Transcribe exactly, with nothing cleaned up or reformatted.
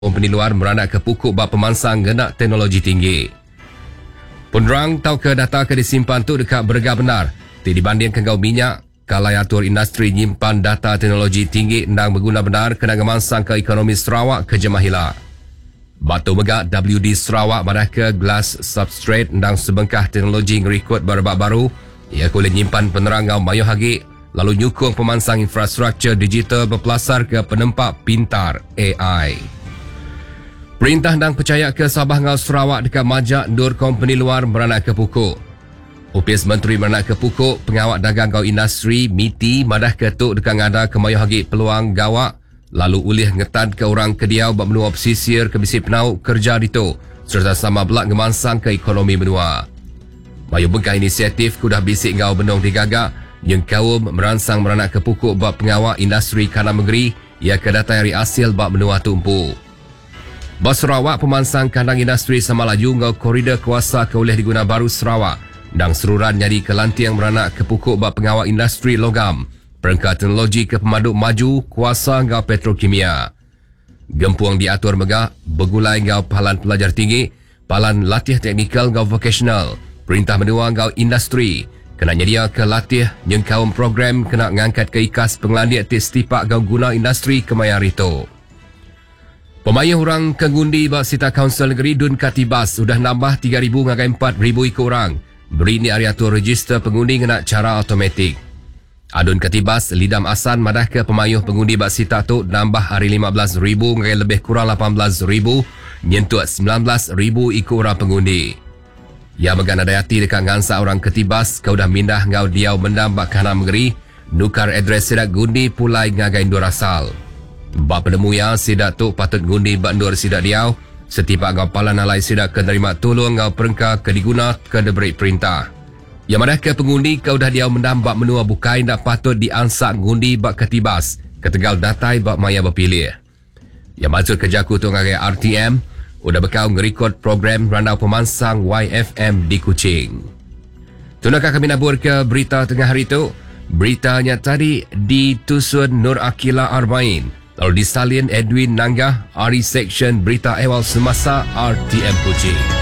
Company luar meranak ke pokok bab pemansang genak teknologi tinggi. Penerang tahu ke data ke disimpan tu dekat berga benar. Ti dibanding kengau minyak, kalai atur industri nyimpan data teknologi tinggi ndang berguna benar kena gemansang ke ekonomi Sarawak ke jemahila. Batu megak W D Sarawak mereka glass substrate ndang sebengkah teknologi ngerikut berbab baru. Ia boleh nyimpan penerang ngau mayu hagi lalu nyukung pemansang infrastruktur digital berpelasar ke penempat pintar A I. Perintah dan percaya ke Sabah ngau Sarawak dekat majak Nur Company luar meranak ke pokok. Opis Menteri meranak ke pokok, pengawak dagang ngau industri M I T I madah ketuk dekat ngada kemayu hagi peluang gawak lalu ulih ngetan ke orang kediau bak menua pesisir ke bisi penau kerja dito serta sama belak ngemansang ke ekonomi menua. Mayu bengkak inisiatif kudah bisik ngau benong digagak yang kaum meransang meranak ke pokok bak pengawak industri kanam negeri ia kedatai hari asil bak menua tumpu. Bas Sarawak pemansang kandang industri sama laju ngau koridor kuasa ke oleh diguna baru Sarawak dan seruran nyari ke lantiang meranak ke pokok bak pengawak industri logam perangkat teknologi ke pemaduk maju kuasa ngau petrokimia. Gempuang diatur megah bergulai ngau pahalan pelajar tinggi, pahalan latih teknikal ngau vocational, perintah menua ngau industri kena nyedia ke latih yang kaum program kena ngangkat ke ikas penglandik tis tipak ngau guna industri kemaya rito. Pemayah orang kengundi bak Sita Kaunsil Negeri Dun Katibas sudah nambah tiga ribu ngagai empat ribu ikut orang. Beri ni hari atur register pengundi kena cara automatik. Adun Katibas lidam asan madah ke pemayuh pengundi bak Sita tu nambah hari lima belas ribu ngagai lebih kurang lapan belas ribu nyentuh sembilan belas ribu ikut orang pengundi. Ia megan ada hati dekat ngansa orang Katibas kau dah mindah ngau diau mendam bak Kanam Negeri nukar adres sidak gundi pulai ngagai ndur asal. Bak penemu yang sidak tu patut gundi bak ndur sidak diau setiap ngau palan alai sidak ke nerima tolong ngau perengka ke diguna ke diberi perintah. Yang madah ke pengundi kau dah diau mendam bak menua bukai nak patut diansak gundi bak Katibas ketegal datai bak maya berpilih. Yang maksud kerjaku tu ngagai R T M udah bekau ngerikod program randau pemansang Y F M di Kuching. Tunakah kami nabur ke berita tengah hari tu? Beritanya tadi di Tusun Nur Akila Arbain. Lalu disalin Edwin Nanggah, R E Section Berita Awal Semasa R T M Kuching.